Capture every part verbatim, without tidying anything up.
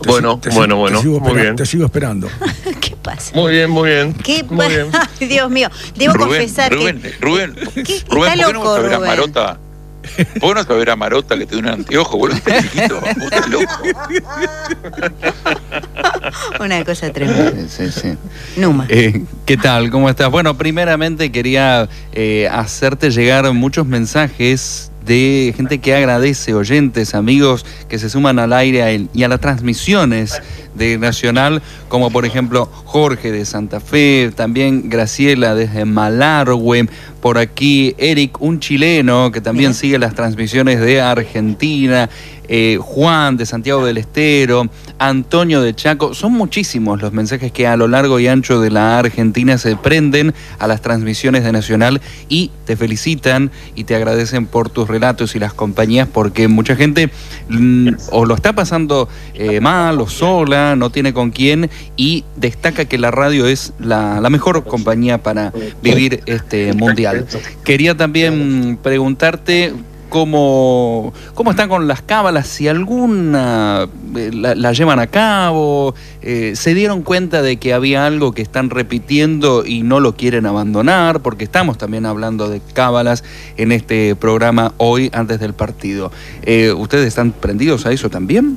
Te bueno, te, bueno, bueno, te sigo muy bien. Te sigo esperando. ¿Qué pasa? Muy bien, muy bien. ¿Qué muy bien. Ay, Dios mío, debo Rubén, confesar Rubén, que... Rubén, ¿Qué? Rubén, Está ¿por qué no vas a ver a loco, Marota? ¿Por qué no vas a ver a Marota que te da un anteojo? Boludo, está chiquito, vos estás loco. Una cosa tremenda. Sí, sí. Numa. Eh, ¿Qué tal? ¿Cómo estás? Bueno, primeramente quería eh, hacerte llegar muchos mensajes de gente que agradece, oyentes, amigos que se suman al aire a él, y a las transmisiones de Nacional, como por ejemplo Jorge de Santa Fe, también Graciela desde Malargüe, por aquí Eric, un chileno que también Mira. sigue las transmisiones de Argentina, eh, Juan de Santiago del Estero, Antonio de Chaco. Son muchísimos los mensajes que a lo largo y ancho de la Argentina se prenden a las transmisiones de Nacional y te felicitan y te agradecen por tus relatos y las compañías, porque mucha gente mm, o lo está pasando eh, mal o sola, no tiene con quién, y destaca que la radio es la, la mejor compañía para vivir este mundial. Quería también preguntarte cómo, cómo están con las cábalas, si alguna eh, la, la llevan a cabo, eh, se dieron cuenta de que había algo que están repitiendo y no lo quieren abandonar, porque estamos también hablando de cábalas en este programa hoy antes del partido. Eh, ¿Ustedes están prendidos a eso también?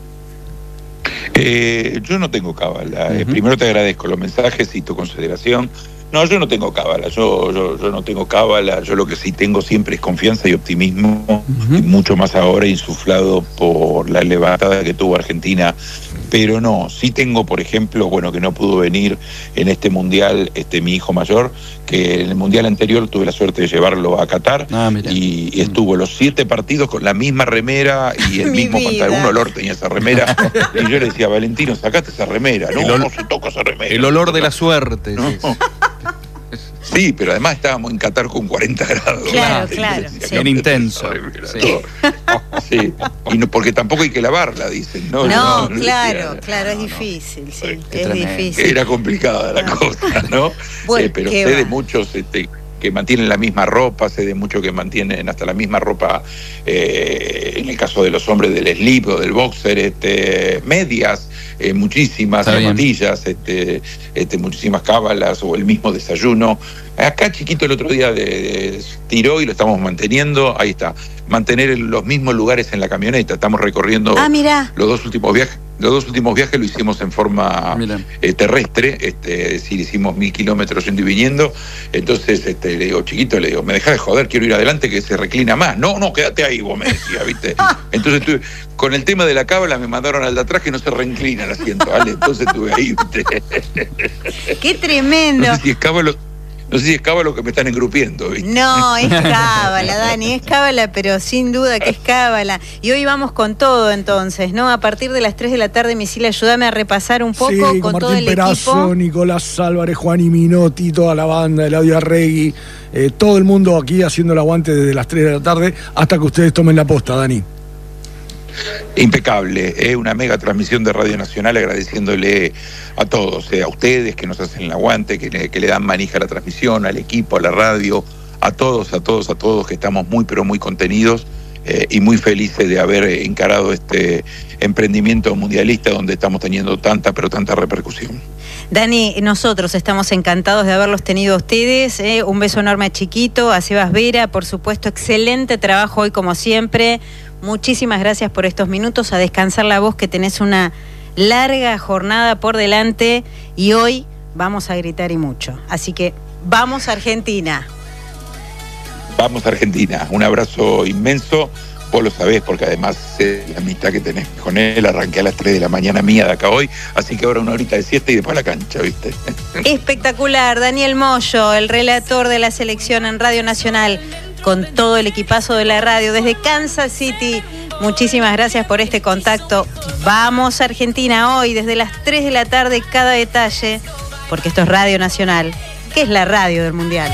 Eh, yo no tengo cábala. Uh-huh. eh, primero te agradezco los mensajes y tu consideración. No, yo no tengo cábala, yo, yo, yo no tengo cábala, yo lo que sí tengo siempre es confianza y optimismo, uh-huh. y mucho más ahora insuflado por la levantada que tuvo Argentina. Pero no, sí tengo, por ejemplo, bueno, que no pudo venir en este mundial este mi hijo mayor, que en el mundial anterior tuve la suerte de llevarlo a Qatar, ah, y, y estuvo los siete partidos con la misma remera y el mismo pantalón, un olor tenía esa remera, y yo le decía, Valentino, sacaste esa remera, no, ol- no se toca esa remera. El olor de la suerte. No. Sí, sí. Sí, pero además estábamos en Qatar con cuarenta grados. Claro, claro. Sí. Bien intenso. Sí. Sí. Y no, porque tampoco hay que lavarla, dicen. No, no, no claro, no, claro, no, es difícil, sí, no. es tremendo. difícil. Era complicada la no. cosa, ¿no? Bueno, eh, pero sé va. de muchos este, que mantienen la misma ropa, sé de muchos que mantienen hasta la misma ropa, eh, en el caso de los hombres del slip o del boxer, este, medias, eh, muchísimas zapatillas, este, este, muchísimas cábalas o el mismo desayuno. Acá Chiquito el otro día de, de, tiró y lo estamos manteniendo, ahí está, mantener los mismos lugares en la camioneta, estamos recorriendo ah, mirá. los dos últimos viajes. Los dos últimos viajes lo hicimos en forma eh, terrestre, este, es decir, hicimos mil kilómetros yendo y viniendo. Entonces este, le digo, Chiquito, le digo, me dejás de joder, quiero ir adelante, que se reclina más. No, no, quédate ahí, vos me decías, ¿viste? Entonces tuve, con el tema de la cábala me mandaron al de atrás que no se reinclina el asiento, ¿vale? Entonces estuve ahí, ¿viste? ¡Qué tremendo! No sé si es cábala, no sé si es cábala que me están engrupiendo, ¿viste? No, es cábala, Dani, es cábala, pero sin duda que es cábala. Y hoy vamos con todo entonces, ¿no? A partir de las tres de la tarde, Misil, ayúdame a repasar un poco, sí, con, con todo Martín el Perazo, equipo. Nicolás Álvarez, Juan y Minotti, toda la banda, Eladio Arregui, eh, todo el mundo aquí haciendo el aguante desde las tres de la tarde hasta que ustedes tomen la posta, Dani. Impecable, es eh, una mega transmisión de Radio Nacional, agradeciéndole a todos, eh, a ustedes que nos hacen el aguante, que le, que le dan manija a la transmisión, al equipo, a la radio, a todos, a todos, a todos, que estamos muy pero muy contenidos eh, y muy felices de haber encarado este emprendimiento mundialista donde estamos teniendo tanta pero tanta repercusión. Dani, nosotros estamos encantados de haberlos tenido a ustedes, eh, un beso enorme a Chiquito, a Sebas Vera, por supuesto, excelente trabajo hoy como siempre. Muchísimas gracias por estos minutos, a descansar la voz, que tenés una larga jornada por delante y hoy vamos a gritar y mucho. Así que vamos a Argentina. Vamos a Argentina, un abrazo inmenso, vos lo sabés porque además sé la amistad que tenés con él, arranqué a las tres de la mañana mía de acá hoy, así que ahora una horita de siesta y después a la cancha, ¿viste? Espectacular, Daniel Moyo, el relator de la selección en Radio Nacional, con todo el equipazo de la radio desde Kansas City. Muchísimas gracias por este contacto. Vamos a Argentina hoy desde las tres de la tarde, cada detalle, porque esto es Radio Nacional, que es la radio del Mundial.